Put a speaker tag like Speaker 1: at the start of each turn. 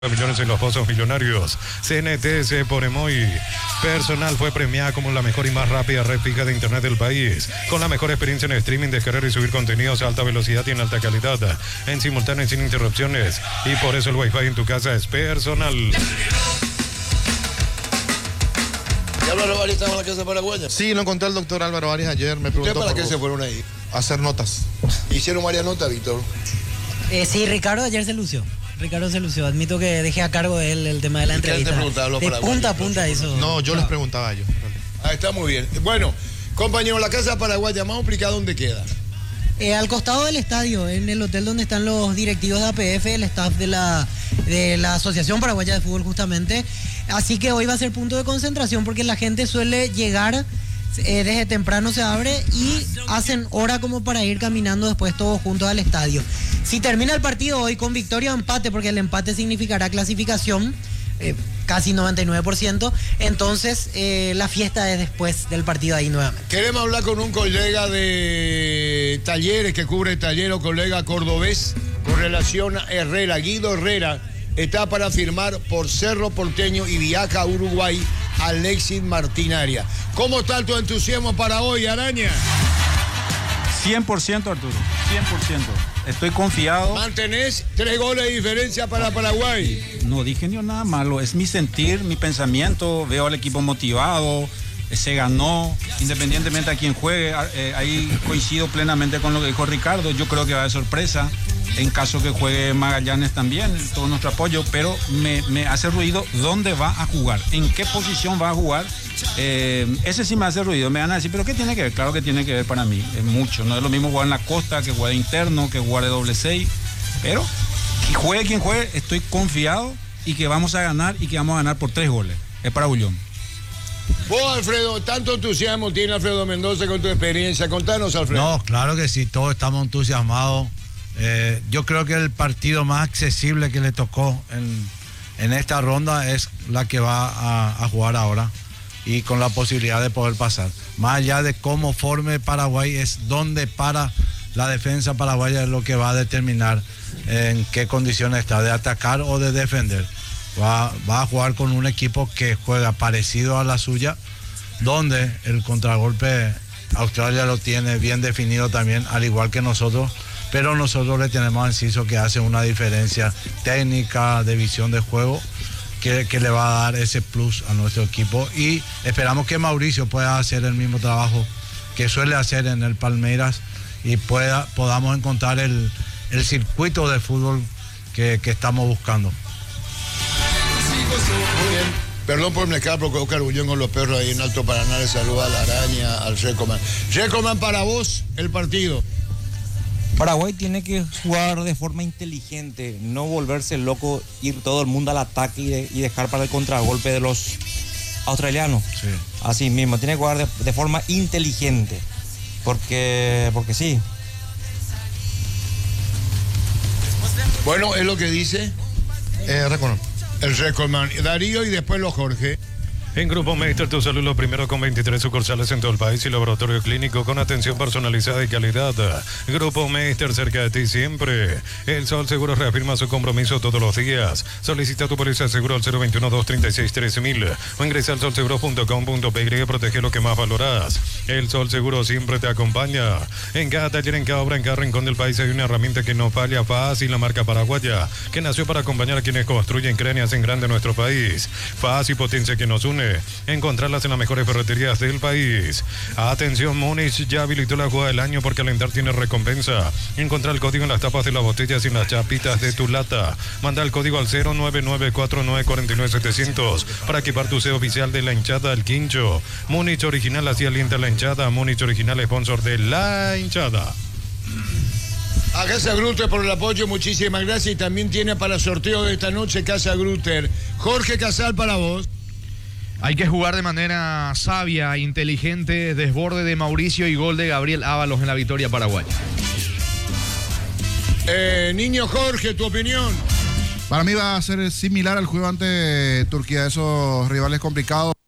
Speaker 1: Millones en los pozos millonarios. CNTS por Emoy. Personal fue premiada como la mejor y más rápida red fija de internet del país, con la mejor experiencia en streaming, descargar y subir contenidos a alta velocidad y en alta calidad, en simultáneo y sin interrupciones. Y por eso el Wi-Fi en tu casa es Personal.
Speaker 2: Álvaro Arias estaba en la casa paraguaya.
Speaker 3: Sí, lo encontré al doctor Álvaro Arias ayer. Me preguntó
Speaker 2: ¿Para qué se fueron ahí?
Speaker 3: a hacer notas.
Speaker 2: ¿Hicieron varias notas, Víctor?
Speaker 4: Sí, Ricardo ayer se lució. Admito que dejé a cargo de él el tema de la entrevista.
Speaker 2: ¿Quién te preguntaba los
Speaker 4: de
Speaker 2: paraguayos?
Speaker 4: punta a punta hizo.
Speaker 3: No, yo les preguntaba a ellos.
Speaker 2: Ah, está muy bien. Bueno, compañero, la casa paraguaya, más explicado dónde queda.
Speaker 4: Al costado del estadio, en el hotel donde están los directivos de APF, el staff de la Asociación Paraguaya de Fútbol justamente. Así que hoy va a ser punto de concentración porque la gente suele llegar, desde temprano se abre y hacen hora como para ir caminando después todos juntos al estadio. Si termina el partido hoy con victoria o empate, porque el empate significará clasificación, casi 99%, entonces la fiesta es después del partido ahí nuevamente.
Speaker 2: Queremos hablar con un colega de Talleres que cubre Talleres, colega cordobés, con relación a Herrera. Guido Herrera está para firmar por Cerro Porteño y viaja a Uruguay, Alexis Martín Arias. ¿Cómo está tu entusiasmo para hoy, Araña?
Speaker 5: 100%, Arturo, 100%. Estoy confiado.
Speaker 2: ¿Mantenés 3 goles de diferencia para Paraguay?
Speaker 5: No dije ni nada malo, es mi sentir, mi pensamiento. Veo al equipo motivado, se ganó, independientemente a quién juegue. Ahí coincido plenamente con lo que dijo Ricardo. Yo creo que va a haber sorpresa. En caso que juegue Magallanes también, todo nuestro apoyo, pero me hace ruido dónde va a jugar, en qué posición va a jugar. Ese sí me hace ruido. Me van a decir, ¿pero qué tiene que ver? Claro que tiene que ver para mí, es mucho. No es lo mismo jugar en la costa que jugar de interno, que jugar de doble 6. Pero que juegue quien juegue, estoy confiado y que vamos a ganar y que vamos a ganar por 3 goles. Es para Bullón.
Speaker 2: Vos, Alfredo, tanto entusiasmo tiene Alfredo Mendoza con tu experiencia. Contanos, Alfredo.
Speaker 6: No, claro que sí, todos estamos entusiasmados. Yo creo que el partido más accesible que le tocó en esta ronda es la que va a jugar ahora y con la posibilidad de poder pasar. Más allá de cómo forme Paraguay, es donde para la defensa paraguaya es lo que va a determinar en qué condiciones está, de atacar o de defender. Va a jugar con un equipo que juega parecido a la suya, donde el contragolpe Australia lo tiene bien definido también, al igual que nosotros. Pero nosotros le tenemos a Enciso que hace una diferencia técnica, de visión de juego, que le va a dar ese plus a nuestro equipo. Y esperamos que Mauricio pueda hacer el mismo trabajo que suele hacer en el Palmeiras y podamos encontrar el circuito de fútbol que estamos buscando.
Speaker 2: Muy bien. Perdón por mezclar, porque Oscar Bullón con los perros ahí en Alto Paraná le saluda a la Araña, al Recoman. Recoman, para vos, el partido.
Speaker 7: Paraguay tiene que jugar de forma inteligente, no volverse loco, ir todo el mundo al ataque y dejar para el contragolpe de los australianos.
Speaker 6: Sí.
Speaker 7: Así mismo, tiene que jugar de forma inteligente, porque sí.
Speaker 2: Bueno, es lo que dice
Speaker 3: Reconozco.
Speaker 2: el Recoman. Darío y después los Jorge.
Speaker 1: En Grupo Meister, tu salud lo primero, con 23 sucursales en todo el país y laboratorio clínico con atención personalizada y calidad. Grupo Meister, cerca de ti siempre. El Sol Seguro reafirma su compromiso todos los días. Solicita tu póliza de seguro al 021-236-3000 o ingresa al solseguro.com.py y protege lo que más valoras. El Sol Seguro siempre te acompaña. En cada taller, en cada obra, en cada rincón del país hay una herramienta que no falla. Fácil, la marca paraguaya, que nació para acompañar a quienes construyen, crean y hacen grande nuestro país. Fácil, potencia que nos une. Encontrarlas en las mejores ferreterías del país. Atención, Múnich ya habilitó la jugada del año porque calentar tiene recompensa. Encontrar el código en las tapas de las botellas y en las chapitas de tu lata. Manda el código al 099499700 para equipar tu sede oficial de la hinchada al Quincho. Múnich Original, así alienta la hinchada. Múnich Original, sponsor de la hinchada.
Speaker 2: A Casa Grutter por el apoyo, muchísimas gracias. Y también tiene para sorteo de esta noche Casa Grutter. Jorge Casal, para vos.
Speaker 8: Hay que jugar de manera sabia, inteligente, desborde de Mauricio y gol de Gabriel Ábalos en la victoria paraguaya.
Speaker 2: Niño Jorge, tu opinión.
Speaker 3: Para mí va a ser similar al juego ante Turquía, esos rivales complicados.